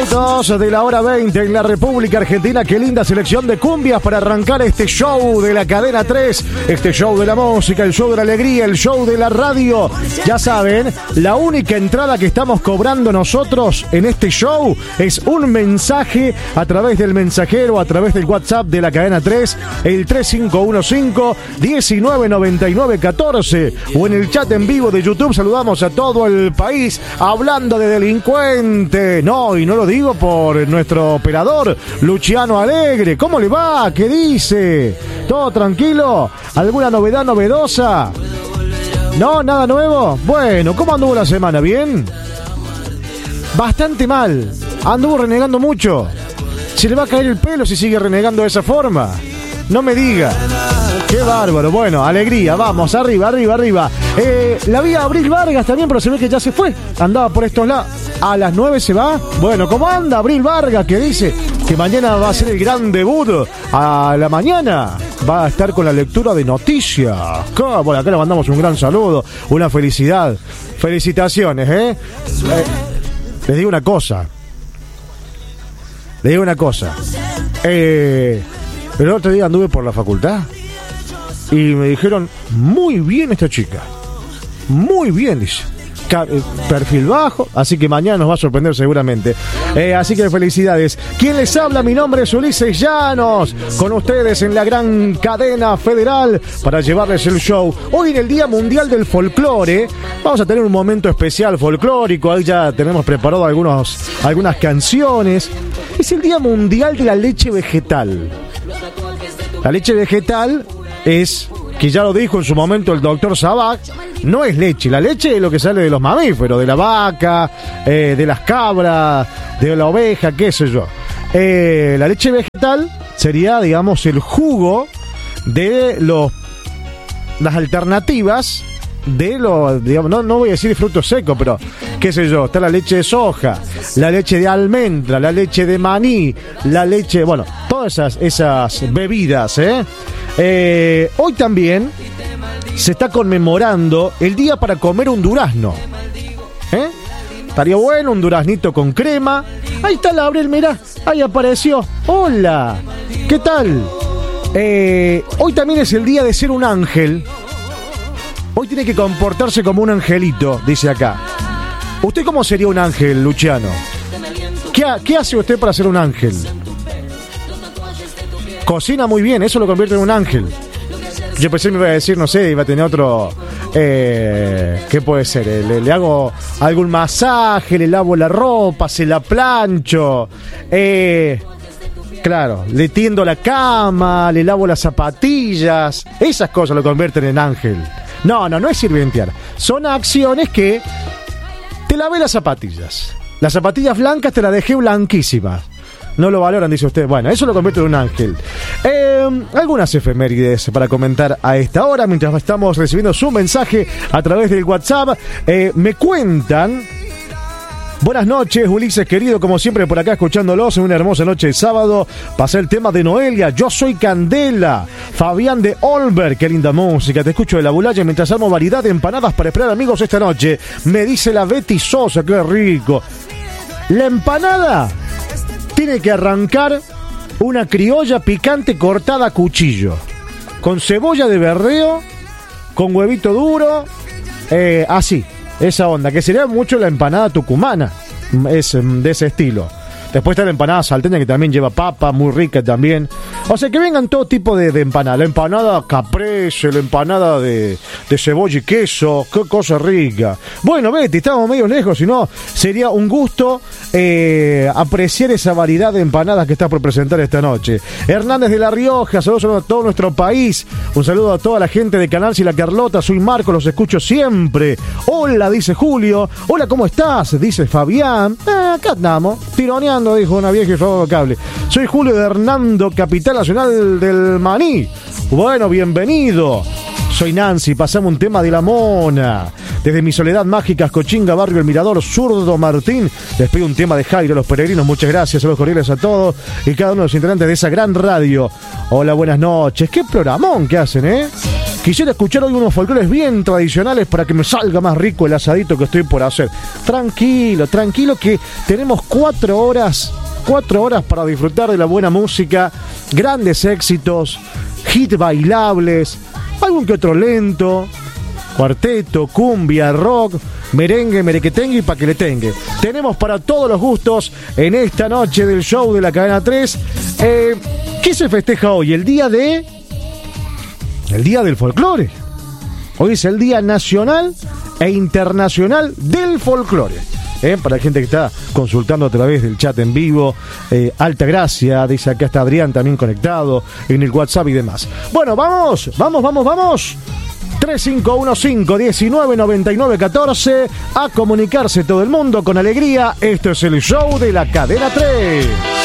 minutos de la hora 20 en la República Argentina. Qué linda selección de cumbias para arrancar este show de la cadena 3, este show de la música, el show de la alegría, el show de la radio. Ya saben, la única entrada que estamos cobrando nosotros en este show es un mensaje a través del mensajero, a través del WhatsApp de la cadena 3, el 3515-199914, o en el chat en vivo de YouTube. Saludamos a todo el país hablando de delincuente. No, y no lo digo por nuestro operador Luciano Alegre. ¿Cómo le va? ¿Qué dice? ¿Todo tranquilo? ¿Alguna novedad novedosa? ¿No? ¿Nada nuevo? Bueno, ¿cómo anduvo la semana? ¿Bien? Bastante mal. Anduvo renegando mucho. Se le va a caer el pelo si sigue renegando de esa forma. No me diga. Qué bárbaro. Bueno, alegría. Vamos, arriba, arriba, arriba. La vi a Abril Vargas también, pero se ve que ya se fue. Andaba por estos lados. A las 9 se va. Bueno, ¿cómo anda Abril Vargas? Que dice que mañana va a ser el gran debut. A la mañana va a estar con la lectura de noticias. Bueno, acá le mandamos un gran saludo. Una felicidad. Felicitaciones, les digo una cosa. El otro día anduve por la facultad y me dijeron, muy bien esta chica. Muy bien, dice. Perfil bajo, así que mañana nos va a sorprender seguramente. Así que felicidades. ¿Quién les habla? Mi nombre es Ulises Llanos, con ustedes en la gran cadena federal para llevarles el show. Hoy en el Día Mundial del Folclore vamos a tener un momento especial folclórico. Ahí ya tenemos preparado algunas canciones. Es el Día Mundial de la Leche Vegetal. La leche vegetal es, que ya lo dijo en su momento el doctor Sabac, no es leche. La leche es lo que sale de los mamíferos, de la vaca, de las cabras, de la oveja, qué sé yo. La leche vegetal sería, digamos, el jugo de las alternativas de los, digamos, no voy a decir frutos secos, pero qué sé yo, está la leche de soja, la leche de almendra, la leche de maní, la leche, bueno, todas esas bebidas, Hoy también se está conmemorando el día para comer un durazno. Estaría bueno un duraznito con crema. Ahí está la Abril, mirá, ahí apareció. Hola, ¿qué tal? Hoy también es el día de ser un ángel. Hoy tiene que comportarse como un angelito, dice acá. ¿Usted cómo sería un ángel, Luciano? ¿Qué hace usted para ser un ángel? Cocina muy bien, eso lo convierte en un ángel. Yo pensé que me iba a decir, no sé, iba a tener otro... ¿qué puede ser? Le hago algún masaje, le lavo la ropa, se la plancho. Claro, le tiendo la cama, le lavo las zapatillas. Esas cosas lo convierten en ángel. No es sirvientear. Son acciones que... Te lavé las zapatillas. Las zapatillas blancas te las dejé blanquísimas. No lo valoran, dice usted. Bueno, eso lo convierte en un ángel. Algunas efemérides para comentar a esta hora, mientras estamos recibiendo su mensaje a través del WhatsApp. Me cuentan... Buenas noches, Ulises querido, como siempre por acá escuchándolos en una hermosa noche de sábado. Pasé el tema de Noelia, Yo Soy Candela. Fabián de Olberg, qué linda música. Te escucho de la Bulaya mientras armo variedad de empanadas para esperar amigos esta noche. Me dice la Betty Sosa, qué rico. La empanada tiene que arrancar una criolla picante cortada a cuchillo, con cebolla de verdeo, con huevito duro, así. Esa onda, que sería mucho la empanada tucumana, es de ese estilo. Después está la empanada salteña, que también lleva papa, muy rica también. O sea, que vengan todo tipo de empanadas. La empanada caprese, la empanada de cebolla y queso, qué cosa rica. Bueno, Betty, estamos medio lejos, si no, sería un gusto apreciar esa variedad de empanadas que estás por presentar esta noche. Hernández de La Rioja, saludos a todo nuestro país. Un saludo a toda la gente de Canal Si La Carlota. Soy Marco, los escucho siempre. Hola, dice Julio. Hola, ¿cómo estás? Dice Fabián. Acá andamos, tironeando, dijo una vieja y fue cable. Soy Julio de Hernando, capital nacional del maní. Bueno, bienvenido. Soy Nancy, pasamos un tema de La Mona. Desde mi soledad mágica, Cochinga, Barrio El Mirador, Zurdo Martín, les pido un tema de Jairo, Los Peregrinos. Muchas gracias, saludos cordiales a todos y cada uno de los integrantes de esa gran radio. Hola, buenas noches. Qué programón que hacen, Quisiera escuchar hoy unos folclores bien tradicionales para que me salga más rico el asadito que estoy por hacer. Tranquilo, tranquilo, que tenemos 4 horas para disfrutar de la buena música, grandes éxitos, hits bailables, algún que otro lento, cuarteto, cumbia, rock, merengue, merequetengue y paqueletengue. Tenemos para todos los gustos en esta noche del show de la Cadena 3. ¿Qué se festeja hoy? El día del folclore. Hoy es el Día Nacional e Internacional del Folclore. Para la gente que está consultando a través del chat en vivo, Alta Gracia, dice acá está Adrián también conectado en el WhatsApp y demás. Bueno, vamos. 3515-199914 a comunicarse todo el mundo con alegría. Esto es el show de la Cadena 3.